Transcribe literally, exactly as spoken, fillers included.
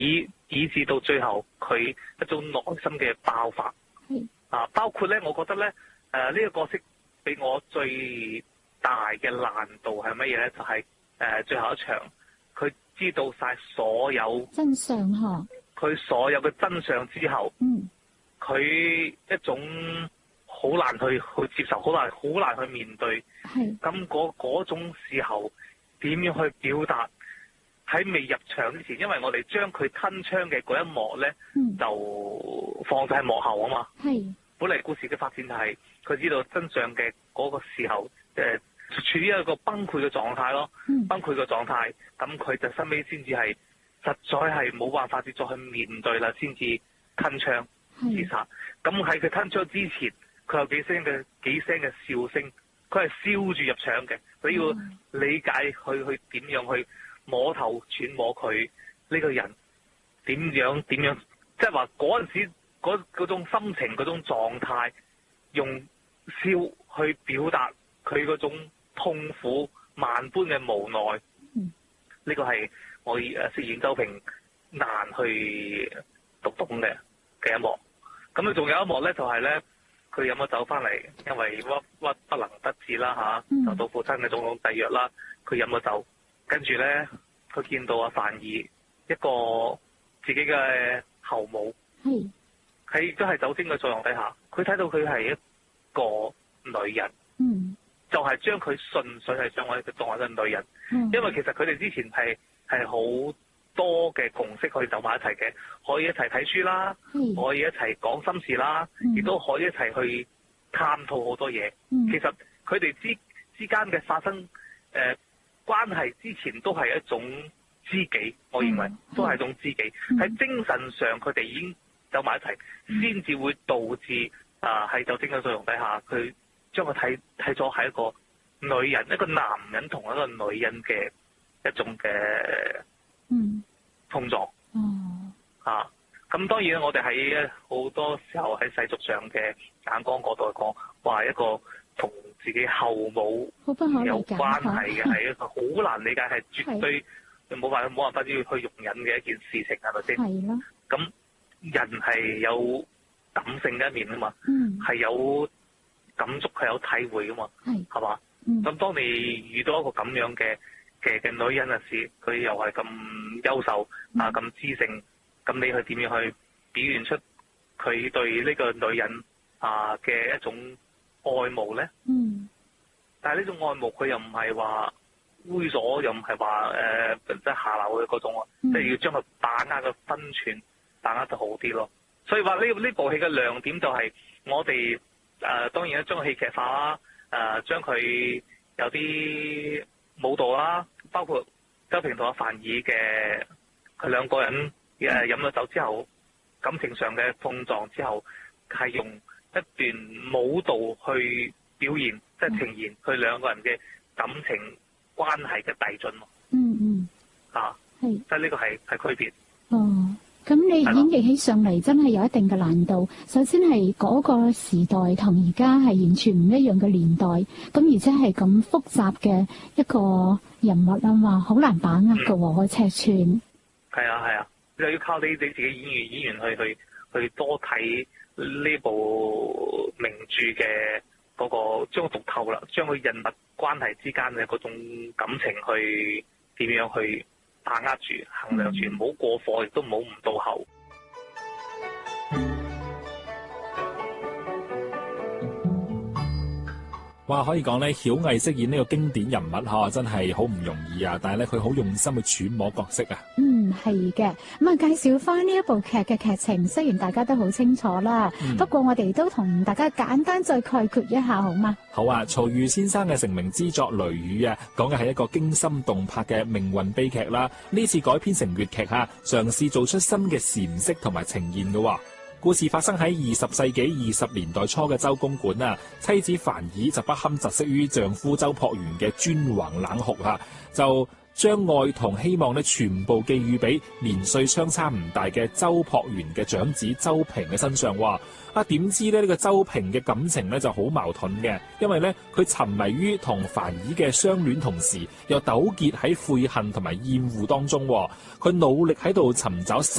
以以至到最後佢一種內心嘅爆發。啊，包括咧，我覺得咧，誒、呃、呢、這個角色俾我最大嘅難度係乜嘢咧？就係、是、誒、呃、最後一場，佢知道晒所有真相嗬， 佢所有嘅真相之後， 嗯， 佢一種好難去去接受，好難好難去面對。 係咁嗰嗰種時候點樣去表達？喺未入場之前，因為我哋將佢吞槍嘅嗰一幕咧、嗯，就放晒喺幕後啊嘛。係本嚟故事嘅發展就係佢知道真相嘅嗰個時候，誒、呃、處於一個崩潰嘅狀態咯。嗯、崩潰嘅狀態，咁佢就收尾先至係實在係冇辦法再去面對啦，先至吞槍自殺。咁喺佢吞槍之前，佢有幾聲嘅幾聲嘅笑聲，佢係笑住入場嘅。佢要理解佢去點樣去摸頭揣摩佢呢個人點樣點樣，即係話嗰陣時嗰嗰種心情嗰種狀態，用笑去表達佢嗰種痛苦萬般嘅無奈。呢、嗯呢個係我誒飾演周平難去讀懂嘅嘅一幕。咁啊，仲有一幕咧，就係咧佢飲咗酒翻嚟，因為鬱鬱不能得志啦嚇，受到父親嘅種種制約啦，佢飲咗酒。跟住咧，佢見到阿范兒一個自己嘅後母，喺都係酒精嘅作用底下，佢睇到佢係一個女人，嗯、就係、是、將佢純粹係將我哋當為一個女人，嗯、因為其實佢哋之前係係好多嘅共識可以走埋一齊嘅，可以一齊睇書啦，可以一齊講心事啦，亦、嗯、都可以一齊去探討好多嘢、嗯。其實佢哋之之間嘅發生，誒、呃。關係之前都係一種知己，我認為都係一種知己。喺、嗯、精神上，佢哋已經走埋一齊，先、嗯、至會導致啊喺酒精嘅作用底下，佢將佢睇睇咗係一個女人，一個男人同一個女人嘅一種嘅嗯碰撞。哦、嗯，啊，咁當然我哋喺好多時候喺世俗上嘅眼光角度嚟講，話一個同自己後母有關係嘅，係一個好難理解，係絕對冇辦法冇辦法要去容忍嘅一件事情，係咪先？係咯。咁人係有感性嘅一面啊嘛，係、嗯、有感觸，係有體會噶嘛，係係嘛？咁、嗯、當你遇到一個咁樣嘅嘅嘅女人嘅時，佢又係咁優秀、嗯、啊，咁知性，咁你去點樣去表現出佢對呢個女人啊嘅一種愛慕咧？嗯，但係呢種愛慕佢又唔係話猥瑣，又唔係話誒即係下流嘅嗰種，即、嗯、係、就是、要將佢把握嘅分寸把握得好啲咯。所以話呢呢部戲嘅亮點就係我哋誒、呃、當然咧將個戲劇化啦，誒、呃、將佢有啲舞蹈啦，包括周平同阿范兒嘅佢兩個人誒飲咗酒之後感情上嘅碰撞之後，係用一段舞蹈去表現，即係呈現佢兩個人嘅感情關係嘅遞進咯。嗯嗯，啊，係，即係呢個係係區別。 哦，咁你演繹起上嚟真係有一定嘅難度。首先係嗰個時代同而家係完全唔一樣嘅年代，咁而且係咁複雜嘅一個人物啊嘛，好難把握嘅喎個尺寸。 係啊係啊，就要靠你你自己演員演員去去去多睇呢部名著嘅嗰個將讀透啦，將佢人物關係之間嘅嗰種感情去點樣去把握住、衡量住，唔好過火，亦都唔好唔到喉。 哇，可以講咧，曉藝飾演呢個經典人物嚇，真係好唔容易啊！但係咧，佢好用心去揣摩角色啊。 嗯，係嘅。咁啊，介紹翻呢一部劇嘅劇情，雖然大家都好清楚啦、嗯，不過我哋都同大家簡單再概括一下，好嗎？ 好啊，曹禺先生嘅成名之作《雷雨》啊，講嘅係一個驚心動魄嘅命運悲劇啦。呢次改編成粵劇嚇，嘗試做出新嘅闡釋同埋呈現嘅。故事發生喺二十世紀二十年代初嘅周公館啊，妻子樊綺就不堪窒息於丈夫周樸園嘅專橫冷酷啊，就將愛同希望咧全部寄予俾年歲相差唔大嘅周朴園嘅長子周平嘅身上。話啊，點知咧呢個周平嘅感情咧就好矛盾嘅，因為咧佢沉迷於同樊姨嘅相戀，同時又糾結喺悔恨同埋厭惡當中。佢努力喺度尋找